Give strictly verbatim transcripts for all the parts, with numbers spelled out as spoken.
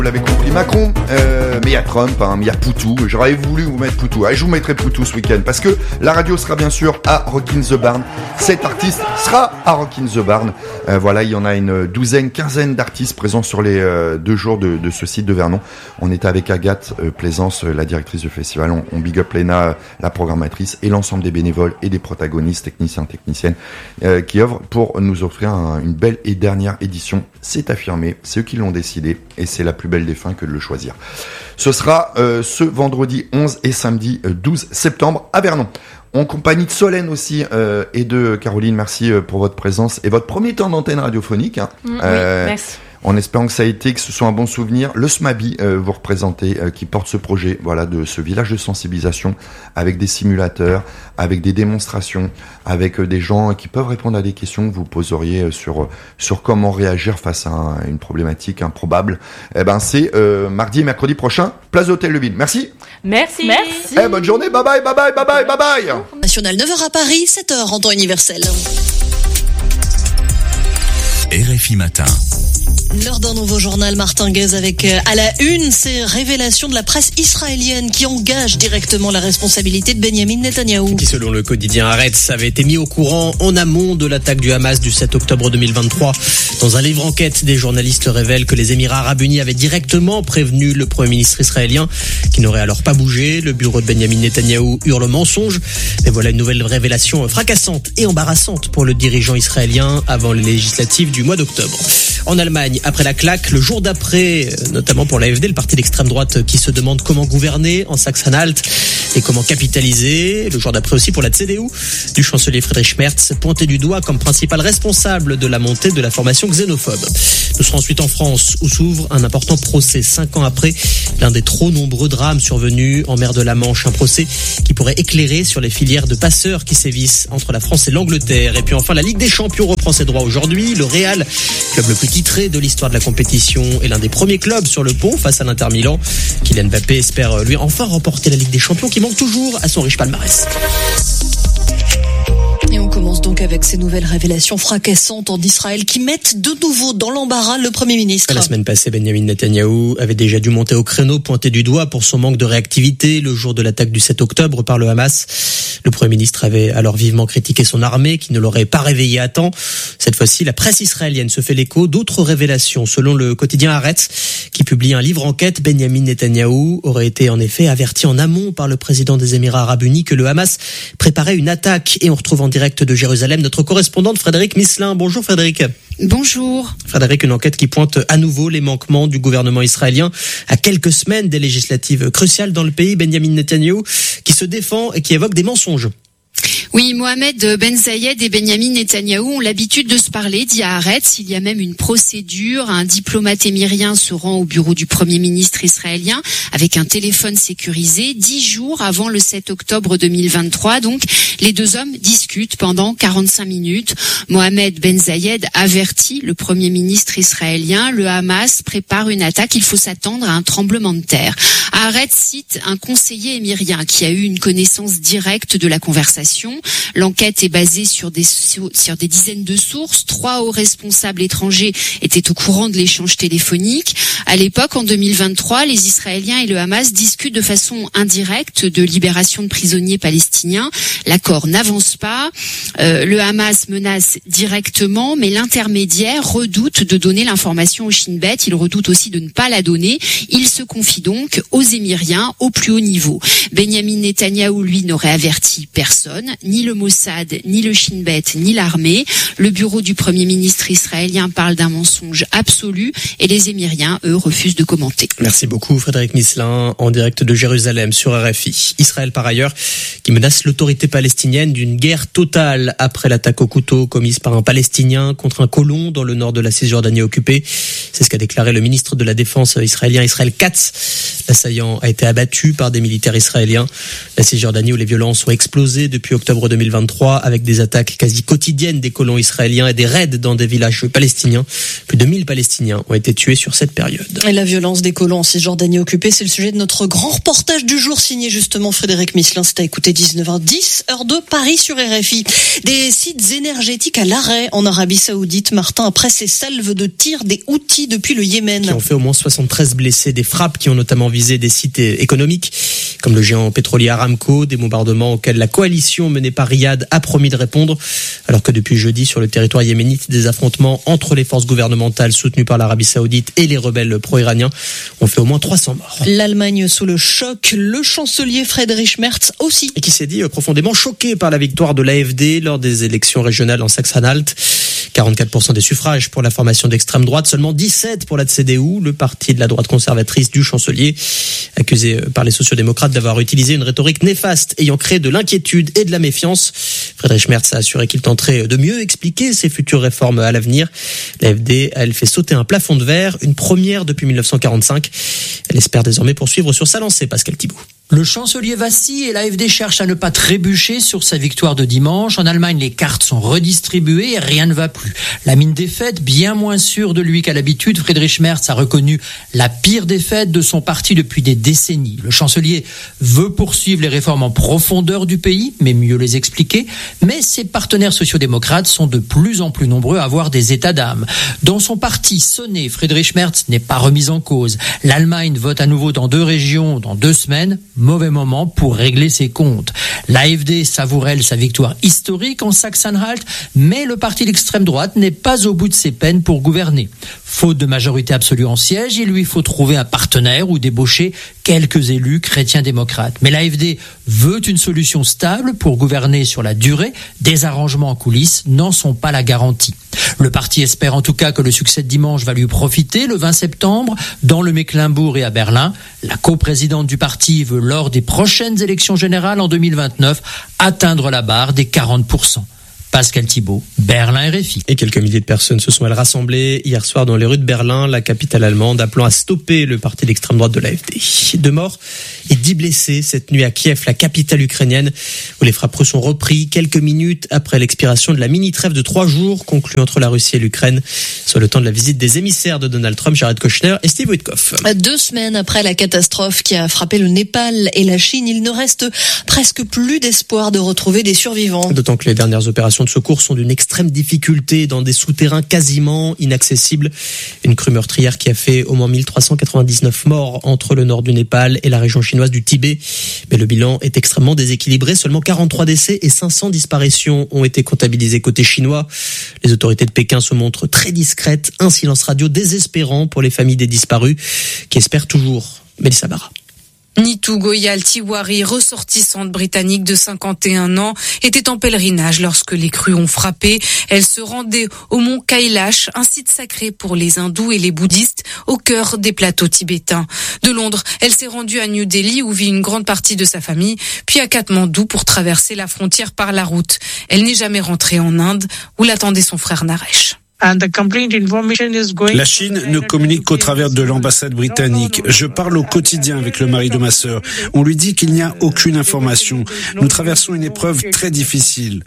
Vous l'avez compris, Macron, euh, mais il y a Trump, hein, mais il y a Poutou. J'aurais voulu vous mettre Poutou. Allez, je vous mettrai Poutou ce week-end parce que la radio sera bien sûr à Rockin' the Barn. Cet artiste sera à Rockin' the Barn. Euh, voilà, il y en a une douzaine, quinzaine d'artistes présents sur les euh, deux jours de, de ce site de Vernon. On était avec Agathe euh, Plaisance, euh, la directrice du festival. On, on big up Léna, euh, la programmatrice, et l'ensemble des bénévoles et des protagonistes, techniciens, techniciennes, euh, qui œuvrent pour nous offrir un, une belle et dernière édition. C'est affirmé, c'est eux qui l'ont décidé, et c'est la plus belle des fins que de le choisir. Ce sera euh, ce vendredi onze et samedi douze septembre à Vernon. En compagnie de Solène aussi euh, et de Caroline, merci pour votre présence et votre premier temps d'antenne radiophonique. Hein. Mmh, euh, oui, merci. En espérant que ça a été, que ce soit un bon souvenir. Le SMABI, euh, vous représentez, euh, qui porte ce projet, voilà, de ce village de sensibilisation, avec des simulateurs, avec des démonstrations, avec euh, des gens qui peuvent répondre à des questions que vous poseriez sur sur comment réagir face à un, une problématique improbable. Eh ben, c'est euh, mardi et mercredi prochain, place d'Hôtel Le Ville. Merci. Merci. Merci. Eh, bonne journée. Bye bye, bye bye, bye bye, bye bye. National neuf heures à Paris, sept heures en temps universel. R F I Matin. L'heure d'un nouveau journal, Martin Guez, avec à la une ces révélations de la presse israélienne qui engagent directement la responsabilité de Benjamin Netanyahou. Qui, selon le quotidien Haaretz, avait été mis au courant en amont de l'attaque du Hamas du sept octobre deux mille vingt-trois. Dans un livre enquête, des journalistes révèlent que les Émirats Arabes Unis avaient directement prévenu le Premier ministre israélien, qui n'aurait alors pas bougé. Le bureau de Benjamin Netanyahou hurle mensonge. Mais voilà une nouvelle révélation fracassante et embarrassante pour le dirigeant israélien avant les législatives du mois d'octobre. En Allemagne, après la claque, le jour d'après, notamment pour l'A F D, le parti d'extrême droite qui se demande comment gouverner en Saxe-Anhalt et comment capitaliser. Le jour d'après aussi pour la C D U du chancelier Friedrich Merz, pointé du doigt comme principal responsable de la montée de la formation xénophobe. Nous serons ensuite en France, où s'ouvre un important procès cinq ans après l'un des trop nombreux drames survenus en mer de la Manche. Un procès qui pourrait éclairer sur les filières de passeurs qui sévissent entre la France et l'Angleterre. Et puis enfin, la Ligue des Champions reprend ses droits aujourd'hui. Le Real, club le plus titré de l'histoire de la compétition, est l'un des premiers clubs sur le pont face à l'Inter Milan. Kylian Mbappé espère lui enfin remporter la Ligue des Champions qui manque toujours à son riche palmarès. Et on commence donc avec ces nouvelles révélations fracassantes en Israël qui mettent de nouveau dans l'embarras le Premier ministre. La semaine passée, Benjamin Netanyahou avait déjà dû monter au créneau, pointé du doigt pour son manque de réactivité le jour de l'attaque du sept octobre par le Hamas. Le Premier ministre avait alors vivement critiqué son armée qui ne l'aurait pas réveillé à temps. Cette fois-ci, la presse israélienne se fait l'écho d'autres révélations. Selon le quotidien Haaretz, qui publie un livre enquête, Benjamin Netanyahou aurait été en effet averti en amont par le président des Émirats Arabes Unis que le Hamas préparait une attaque. Et on retrouve en direct de Jérusalem notre correspondante Frédéric Misselin. Bonjour Frédéric. Bonjour. Frédéric, une enquête qui pointe à nouveau les manquements du gouvernement israélien à quelques semaines des législatives cruciales dans le pays. Benjamin Netanyahou qui se défend et qui évoque des mensonges. Oui, Mohamed Ben Zayed et Benjamin Netanyahou ont l'habitude de se parler, dit à Haaretz. Il y a même une procédure. Un diplomate émirien se rend au bureau du Premier ministre israélien avec un téléphone sécurisé dix jours avant le sept octobre deux mille vingt-trois. Donc, les deux hommes discutent pendant quarante-cinq minutes. Mohamed Ben Zayed avertit le Premier ministre israélien. Le Hamas prépare une attaque. Il faut s'attendre à un tremblement de terre. Haaretz cite un conseiller émirien qui a eu une connaissance directe de la conversation. L'enquête est basée sur des, sur des dizaines de sources. Trois hauts responsables étrangers étaient au courant de l'échange téléphonique. À l'époque, en deux mille vingt-trois, les Israéliens et le Hamas discutent de façon indirecte de libération de prisonniers palestiniens. L'accord n'avance pas. Euh, le Hamas menace directement, mais l'intermédiaire redoute de donner l'information au Shin Bet. Il redoute aussi de ne pas la donner. Il se confie donc aux Émiriens au plus haut niveau. Benjamin Netanyahou, lui, n'aurait averti personne, ni le Mossad, ni le Shin Bet, ni l'armée. Le bureau du Premier ministre israélien parle d'un mensonge absolu et les Émiriens, eux, refusent de commenter. Merci beaucoup Frédéric Misselin, en direct de Jérusalem sur R F I. Israël, par ailleurs, qui menace l'autorité palestinienne d'une guerre totale après l'attaque au couteau commise par un Palestinien contre un colon dans le nord de la Cisjordanie occupée. C'est ce qu'a déclaré le ministre de la Défense israélien Israël Katz. L'assaillant a été abattu par des militaires israéliens. La Cisjordanie où les violences ont explosé depuis depuis octobre deux mille vingt-trois, avec des attaques quasi quotidiennes des colons israéliens et des raids dans des villages palestiniens. Plus de mille Palestiniens ont été tués sur cette période. Et la violence des colons en Cisjordanie occupée, c'est le sujet de notre grand reportage du jour, signé justement Frédéric Misselin. C'est à écouter dix-neuf heures dix, heure de Paris sur R F I. Des sites énergétiques à l'arrêt en Arabie Saoudite, Martin, après ces salves de tir des Houthis depuis le Yémen. Qui ont fait au moins soixante-treize blessés, des frappes qui ont notamment visé des sites économiques, comme le géant pétrolier Aramco, des bombardements auxquels la coalition menée par Riyad a promis de répondre, alors que depuis jeudi, sur le territoire yéménite, des affrontements entre les forces gouvernementales soutenues par l'Arabie Saoudite et les rebelles pro-iraniens ont fait au moins trois cents morts. L'Allemagne sous le choc, le chancelier Friedrich Merz aussi. Et qui s'est dit profondément choqué par la victoire de l'A F D lors des élections régionales en Saxe-Anhalt. quarante-quatre pour cent des suffrages pour la formation d'extrême droite, seulement dix-sept pour la C D U, le parti de la droite conservatrice du chancelier, accusé par les sociodémocrates d'avoir utilisé une rhétorique néfaste ayant créé de l'inquiétude et de la méfiance. Friedrich Merz a assuré qu'il tenterait de mieux expliquer ses futures réformes à l'avenir. L'A F D, elle, fait sauter un plafond de verre, une première depuis mille neuf cent quarante-cinq. Elle espère désormais poursuivre sur sa lancée, Pascal Thibault. Le chancelier vacille et l'A F D cherche à ne pas trébucher sur sa victoire de dimanche. En Allemagne, les cartes sont redistribuées et rien ne va plus. La mine défaite, bien moins sûre de lui qu'à l'habitude, Friedrich Merz a reconnu la pire défaite de son parti depuis des décennies. Le chancelier veut poursuivre les réformes en profondeur du pays, mais mieux les expliquer. Mais ses partenaires sociodémocrates sont de plus en plus nombreux à avoir des états d'âme. Dans son parti sonné, Friedrich Merz n'est pas remis en cause. L'Allemagne vote à nouveau dans deux régions dans deux semaines. Mauvais moment pour régler ses comptes. L'A F D savoure elle sa victoire historique en Saxe-Anhalt, mais le parti d'extrême droite n'est pas au bout de ses peines pour gouverner. Faute de majorité absolue en siège, il lui faut trouver un partenaire ou débaucher quelques élus chrétiens-démocrates. Mais l'A F D veut une solution stable pour gouverner sur la durée. Des arrangements en coulisses n'en sont pas la garantie. Le parti espère en tout cas que le succès de dimanche va lui profiter le vingt septembre dans le Mecklembourg et à Berlin. La coprésidente du parti veut lors des prochaines élections générales en deux mille vingt-neuf atteindre la barre des quarante pour cent. Pascal Thibault, Berlin R F I. Et quelques milliers de personnes se sont elles rassemblées hier soir dans les rues de Berlin, la capitale allemande, appelant à stopper le parti d'extrême droite de l'A F D. Deux morts et dix blessés cette nuit à Kiev, la capitale ukrainienne, où les frappes russes ont repris quelques minutes après l'expiration de la mini-trêve de trois jours conclue entre la Russie et l'Ukraine, soit le temps de la visite des émissaires de Donald Trump, Jared Kushner et Steve Witkoff. Deux semaines après la catastrophe qui a frappé le Népal et la Chine, il ne reste presque plus d'espoir de retrouver des survivants. D'autant que les dernières opérations de secours sont d'une extrême difficulté dans des souterrains quasiment inaccessibles. Une crue meurtrière qui a fait au moins mille trois cent quatre-vingt-dix-neuf morts entre le nord du Népal et la région chinoise du Tibet. Mais le bilan est extrêmement déséquilibré. Seulement quarante-trois décès et cinq cents disparitions ont été comptabilisés côté chinois. Les autorités de Pékin se montrent très discrètes. Un silence radio désespérant pour les familles des disparus qui espèrent toujours. Mélissa Barra. Nitu Goyal Tiwari, ressortissante britannique de cinquante et un ans, était en pèlerinage lorsque les crues ont frappé. Elle se rendait au mont Kailash, un site sacré pour les hindous et les bouddhistes, au cœur des plateaux tibétains. De Londres, elle s'est rendue à New Delhi où vit une grande partie de sa famille, puis à Katmandou pour traverser la frontière par la route. Elle n'est jamais rentrée en Inde où l'attendait son frère Naresh. La Chine ne communique qu'au travers de l'ambassade britannique. Je parle au quotidien avec le mari de ma sœur. On lui dit qu'il n'y a aucune information. Nous traversons une épreuve très difficile.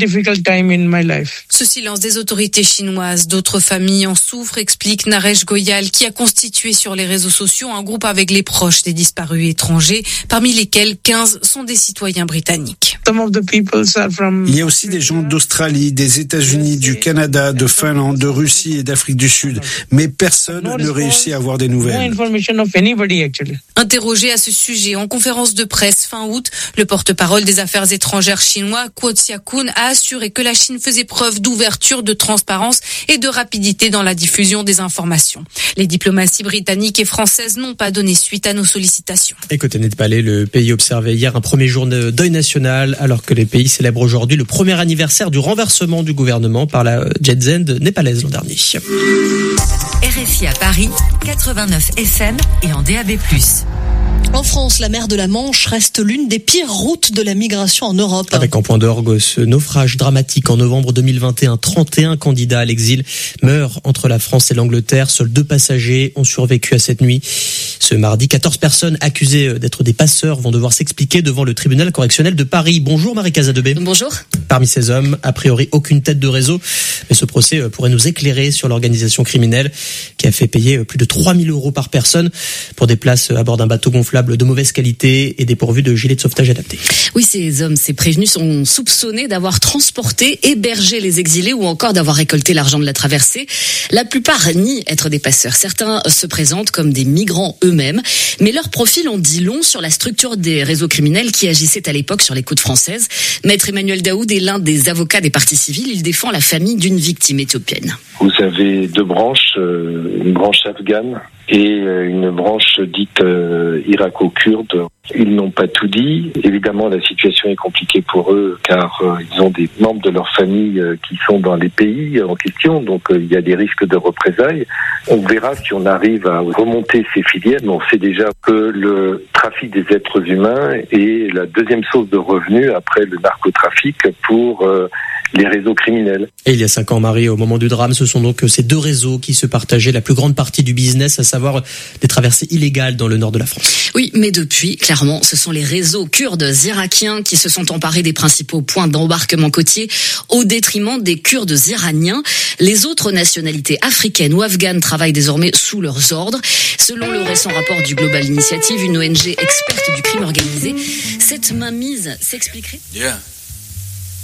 Ce silence des autorités chinoises, d'autres familles en souffrent, explique Naresh Goyal, qui a constitué sur les réseaux sociaux un groupe avec les proches des disparus étrangers, parmi lesquels quinze sont des citoyens britanniques. Il y a aussi des gens d'Australie, des États-Unis, du Canada, de Finlande, de Russie et d'Afrique du Sud, mais personne ne réussit à avoir des nouvelles. Interrogé à ce sujet en conférence de presse fin août, le porte-parole des affaires étrangères chinois, Guo Xiaokun, a assuré que la Chine faisait preuve d'ouverture, de transparence et de rapidité dans la diffusion des informations. Les diplomaties britanniques et françaises n'ont pas donné suite à nos sollicitations. Et côté népalais, le pays observait hier un premier jour de deuil national, alors que les pays célèbrent aujourd'hui le premier anniversaire du renversement du gouvernement par la Jet Zen népalaise l'an dernier. R F I à Paris, quatre-vingt-neuf F M et en D A B plus. En France, la mer de la Manche reste l'une des pires routes de la migration en Europe. Avec en point d'orgue ce naufrage dramatique en novembre deux mille vingt et un, trente et un candidats à l'exil meurent entre la France et l'Angleterre. Seuls deux passagers ont survécu à cette nuit. Ce mardi, quatorze personnes accusées d'être des passeurs vont devoir s'expliquer devant le tribunal correctionnel de Paris. Bonjour Marie Casadebé. Bonjour. Parmi ces hommes, a priori aucune tête de réseau, mais ce procès pourrait nous éclairer sur l'organisation criminelle qui a fait payer plus de trois mille euros par personne pour des places à bord d'un bateau gonflable de mauvaise qualité et dépourvu de gilets de sauvetage adaptés. Oui, ces hommes, ces prévenus sont soupçonnés d'avoir transporté, hébergé les exilés ou encore d'avoir récolté l'argent de la traversée. La plupart nient être des passeurs. Certains se présentent comme des migrants eux-mêmes, mais leur profil en dit long sur la structure des réseaux criminels qui agissaient à l'époque sur les côtes françaises. Maître Emmanuel Daoud est l'un des avocats des parties civiles. Il défend la famille d'une victime éthiopienne. Vous avez deux branches, une branche afghane et une branche dite euh, irako-kurde. Ils n'ont pas tout dit. Évidemment, la situation est compliquée pour eux car euh, ils ont des membres de leur famille euh, qui sont dans les pays en question, donc euh, il y a des risques de représailles. On verra si on arrive à remonter ces filières, mais on sait déjà que le trafic des êtres humains est la deuxième source de revenus après le narcotrafic pour euh, les réseaux criminels. Et il y a cinq ans, Marie, au moment du drame, ce sont donc ces deux réseaux qui se partageaient la plus grande partie du business, à savoir des traversées illégales dans le nord de la France. Oui, mais depuis, clairement, ce sont les réseaux kurdes irakiens qui se sont emparés des principaux points d'embarquement côtier au détriment des Kurdes iraniens. Les autres nationalités africaines ou afghanes travaillent désormais sous leurs ordres. Selon le récent rapport du Global Initiative, une O N G experte du crime organisé, cette mainmise s'expliquerait Yeah.